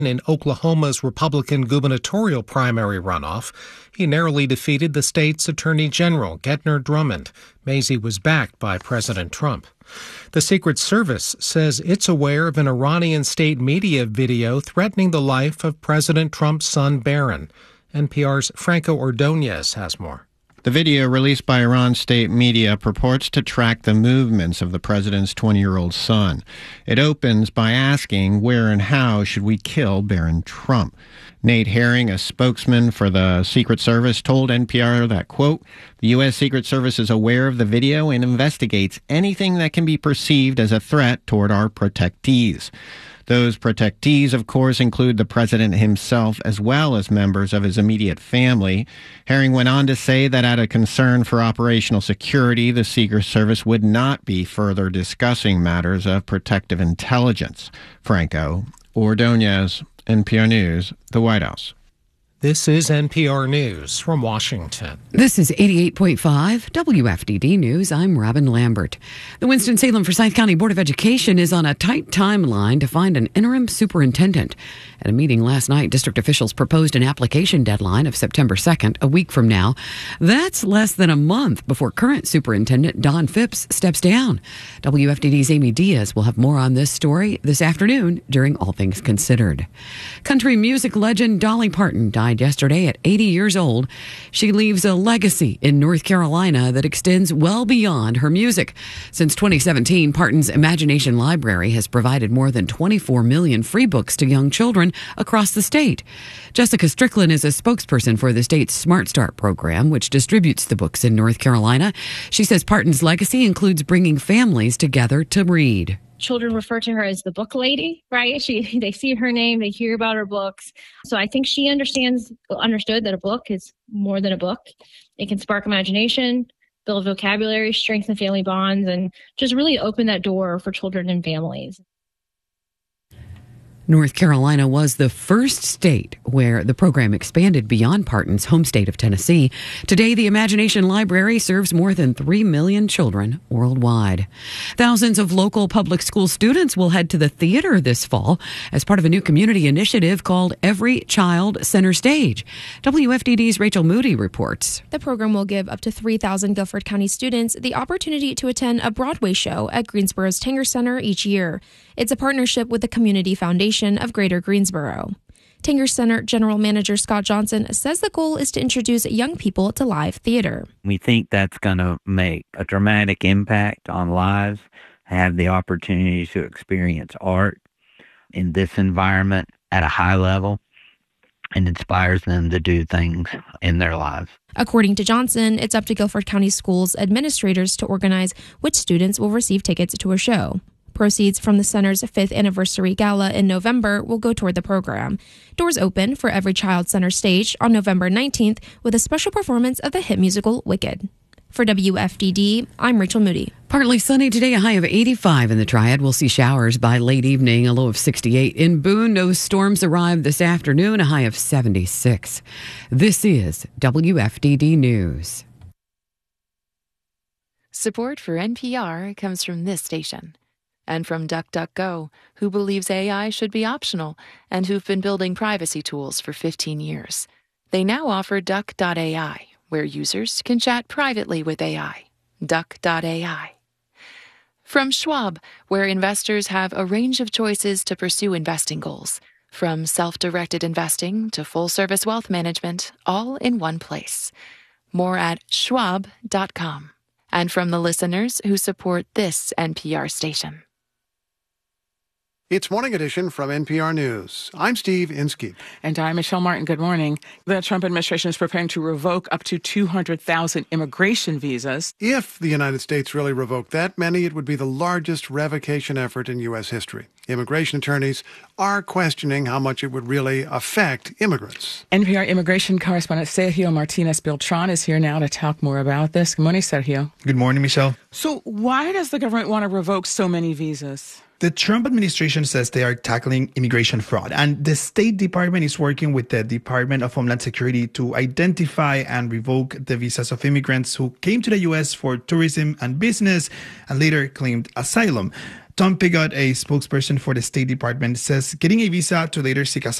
In Oklahoma's Republican gubernatorial primary runoff, he narrowly defeated the state's Attorney General, Gentner Drummond. Mazie was backed by President Trump. The Secret Service says it's aware of an Iranian state media video threatening the life of President Trump's son, Barron. NPR's Franco Ordonez has more. The video released by Iran state media purports to track the movements of the president's 20-year-old son. It opens by asking where and how should we kill Barron Trump. Nate Herring, a spokesman for the Secret Service, told NPR that, quote, the U.S. Secret Service is aware of the video and investigates anything that can be perceived as a threat toward our protectees. Those protectees, of course, include the president himself as well as members of his immediate family. Herring went on to say that out of concern for operational security, the Secret Service would not be further discussing matters of protective intelligence. Franco Ordonez, NPR News, the White House. This is NPR News from Washington. This is 88.5 WFDD News. I'm Robin Lambert. The Winston-Salem Forsyth County Board of Education is on a tight timeline to find an interim superintendent. At a meeting last night, district officials proposed an application deadline of September 2nd, a week from now. That's less than a month before current superintendent Don Phipps steps down. WFDD's Amy Diaz will have more on this story this afternoon during All Things Considered. Country music legend Dolly Parton died yesterday at 80 years old. She leaves a legacy in North Carolina that extends well beyond her music. Since 2017, Parton's Imagination Library has provided more than 24 million free books to young children across the state. Jessica Strickland is a spokesperson for the state's Smart Start program, which distributes the books in North Carolina. She says Parton's legacy includes bringing families together to read. Children refer to her as the book lady, right? They see her name, they hear about her books. So I think she understood that a book is more than a book. It can spark imagination, build vocabulary, strengthen family bonds, and just really open that door for children and families. North Carolina was the first state where the program expanded beyond Parton's home state of Tennessee. Today, the Imagination Library serves more than 3 million children worldwide. Thousands of local public school students will head to the theater this fall as part of a new community initiative called Every Child Center Stage. WFDD's Rachel Moody reports. The program will give up to 3,000 Guilford County students the opportunity to attend a Broadway show at Greensboro's Tanger Center each year. It's a partnership with the Community Foundation of Greater Greensboro. Tanger Center General Manager Scott Johnson says the goal is to introduce young people to live theater. We think that's going to make a dramatic impact on lives, have the opportunity to experience art in this environment at a high level, and inspires them to do things in their lives. According to Johnson, it's up to Guilford County Schools administrators to organize which students will receive tickets to a show. Proceeds from the center's 5th anniversary gala in November will go toward the program. Doors open for Every Child Center Stage on November 19th with a special performance of the hit musical Wicked. For WFDD, I'm Rachel Moody. Partly sunny today, a high of 85 in the Triad. We'll see showers by late evening, a low of 68. In Boone, no storms arrived this afternoon, a high of 76. This is WFDD News. Support for NPR comes from this station. And from DuckDuckGo, who believes AI should be optional and who've been building privacy tools for 15 years. They now offer Duck.ai, where users can chat privately with AI. Duck.ai. From Schwab, where investors have a range of choices to pursue investing goals, from self-directed investing to full-service wealth management, all in one place. More at schwab.com. And from the listeners who support this NPR station. It's Morning Edition from NPR News. I'm Steve Inskeep. And I'm Michelle Martin. Good morning. The Trump administration is preparing to revoke up to 200,000 immigration visas. If the United States really revoked that many, it would be the largest revocation effort in U.S. history. Immigration attorneys are questioning how much it would really affect immigrants. NPR immigration correspondent Sergio Martinez Beltran is here now to talk more about this. Good morning, Sergio. Good morning, Michelle. So why does the government want to revoke so many visas? The Trump administration says they are tackling immigration fraud, and the State Department is working with the Department of Homeland Security to identify and revoke the visas of immigrants who came to the U.S. for tourism and business and later claimed asylum. Tom Pigott, a spokesperson for the State Department, says getting a visa to later seek asylum